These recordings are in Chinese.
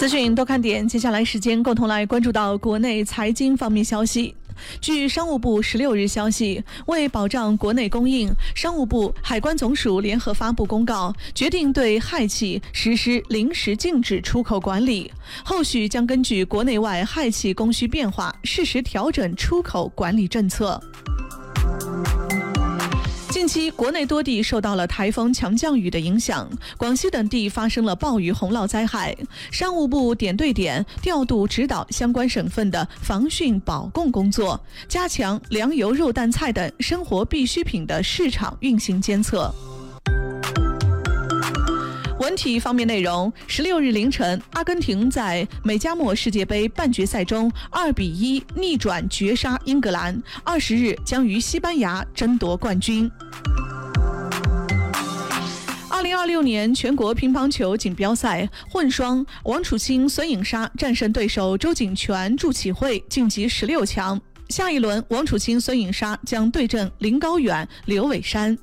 资讯多看点，接下来时间共同来关注到国内财经方面消息。据商务部16日消息，为保障国内供应，商务部、海关总署联合发布公告，决定对氦气实施临时禁止出口管理，后续将根据国内外氦气供需变化，适时调整出口管理政策。近期，国内多地受到了台风强降雨的影响，广西等地发生了暴雨洪涝灾害。商务部点对点调度指导相关省份的防汛保供工作，加强粮油肉蛋菜等生活必需品的市场运行监测。文体方面内容，16日凌晨，阿根廷在美加墨世界杯半决赛中2-1逆转绝杀英格兰，20日将与西班牙争夺冠军。2026年全国乒乓球锦标赛混双，王楚钦、孙颖莎战胜对手周景泉、祝启慧晋级16强。下一轮，王楚钦、孙颖莎将对阵林高远、刘伟珊。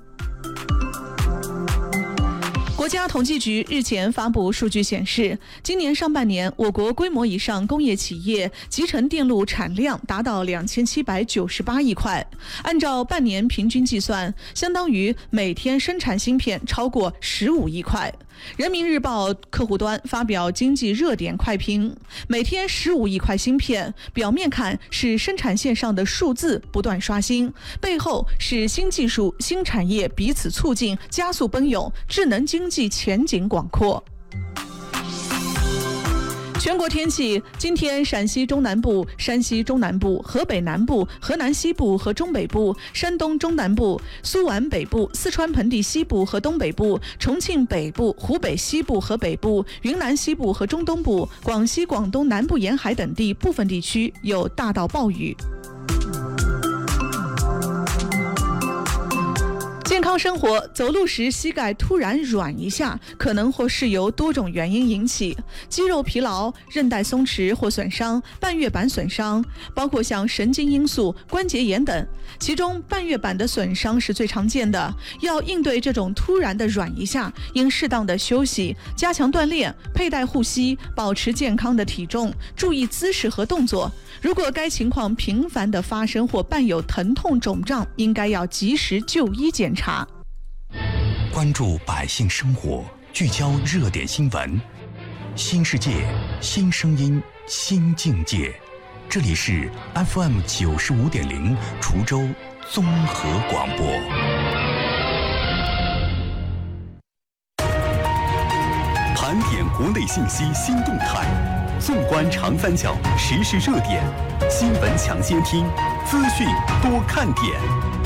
国家统计局日前发布数据显示，今年上半年我国规模以上工业企业集成电路产量达到2798亿块，按照半年平均计算，相当于每天生产芯片超过15亿块。人民日报客户端发表经济热点快评，每天15亿块芯片，表面看是生产线上的数字不断刷新，背后是新技术、新产业彼此促进、加速奔涌，智能经济前景广阔。全国天气，今天陕西中南部、山西中南部、河北南部、河南西部和中北部、山东中南部、苏皖北部、四川盆地西部和东北部、重庆北部、湖北西部和北部、云南西部和中东部、广西、广东南部沿海等地部分地区有大到暴雨。健康生活，走路时膝盖突然软一下，可能或是由多种原因引起，肌肉疲劳、韧带松弛或损伤、半月板损伤，包括像神经因素、关节炎等。其中半月板的损伤是最常见的，要应对这种突然的软一下，应适当的休息，加强锻炼，佩戴护膝，保持健康的体重，注意姿势和动作。如果该情况频繁的发生或伴有疼痛肿胀，应该要及时就医检查。 关注百姓生活，聚焦热点新闻，新世界，新声音，新境界。这里是 FM 95.0滁州综合广播。盘点国内信息新动态，纵观长三角时事热点，新闻抢先听，资讯多看点。